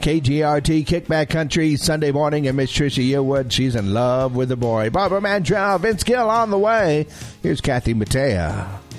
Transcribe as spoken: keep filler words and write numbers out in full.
K G R T Kickback Country Sunday morning, and Miss Tricia Yearwood, she's in love with the boy. Barbara Mandrell, Vince Gill on the way. Here's Kathy Mattea.